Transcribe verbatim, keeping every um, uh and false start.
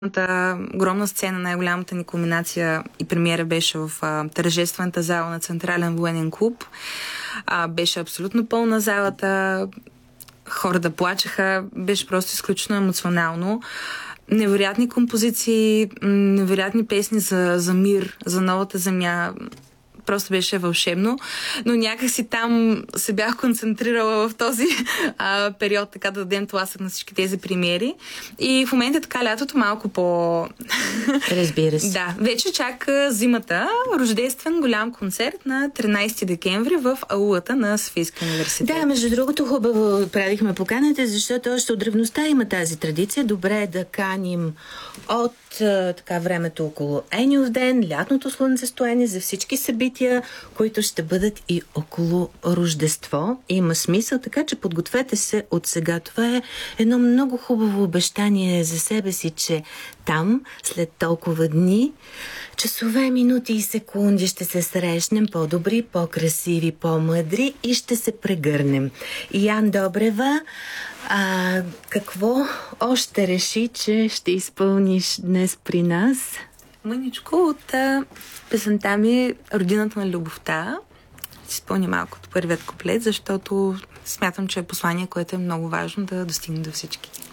огромна сцена, най-голямата ни кулминация и премиера беше в а, тържествената зала на Централен военен клуб. А, беше абсолютно пълна залата, хората плачеха, беше просто изключително емоционално. Невероятни композиции, невероятни песни за, за мир, за новата земя. Просто беше вълшебно, но някакси там се бях концентрирала в този а, период, така да дадем тласък на всички тези премиери. И в момента така лятото малко по... Разбира се. Да, вече чака зимата, рождествен голям концерт на тринайсети декември в аулата на Софийския университет. Да, между другото хубаво правихме поканата, защото още от древността има тази традиция. Добре е да каним от така времето около Еньов ден, лятното слънцестояние, за всички събития, които ще бъдат и около Рождество. Има смисъл, така че подгответе се от сега. Това е едно много хубаво обещание за себе си, че там, след толкова дни, часове, минути и секунди ще се срещнем по-добри, по-красиви, по-мъдри и ще се прегърнем. Ян Добрева, а какво още реши, че ще изпълниш днес при нас? Мъничко от а, песента ми "Родината на любовта". Ще изпълня малко от първият куплет, защото смятам, че е послание, което е много важно да достигне до всички.